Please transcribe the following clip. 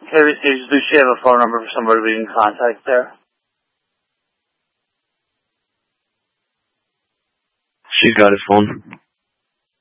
Carrie Stage, does she have a phone number for somebody we can contact there? She's got his phone.